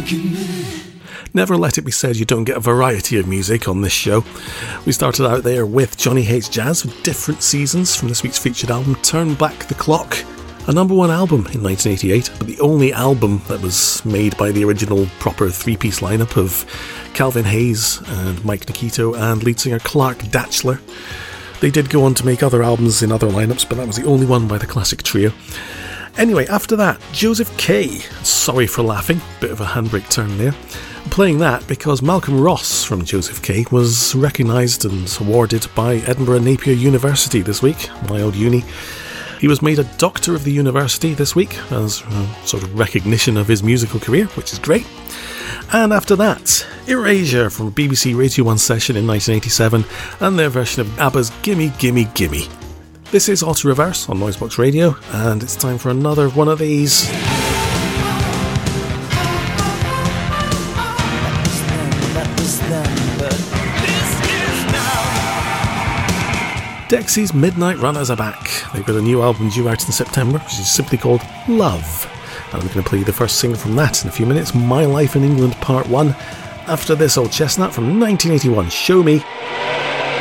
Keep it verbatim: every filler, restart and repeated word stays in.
Never let it be said you don't get a variety of music on this show. We started out there with Johnny Hates Jazz with Different Seasons from this week's featured album Turn Back the Clock, a number one album in nineteen eighty-eight, but the only album that was made by the original proper three-piece lineup of Calvin Hayes and Mike Nikito and lead singer Clark Datchler. They did go on to make other albums in other lineups, but that was the only one by the classic trio. Anyway, after that, Joseph Kay, Sorry for Laughing, bit of a handbrake turn there. I'm playing that because Malcolm Ross from Joseph Kay was recognised and awarded by Edinburgh Napier University this week, my old uni. He was made a Doctor of the University this week as a sort of recognition of his musical career, which is great. And after that, Erasure from a B B C Radio one session in nineteen eighty-seven and their version of ABBA's Gimme Gimme Gimme. This is Auto Reverse on Noisebox Radio, and it's time for another one of these. Dexy's Midnight Runners are back. They've got a new album due out in September, which is simply called Love. And I'm going to play the first single from that in a few minutes, My Life in England Part one, after this old chestnut from nineteen eighty-one, Show Me.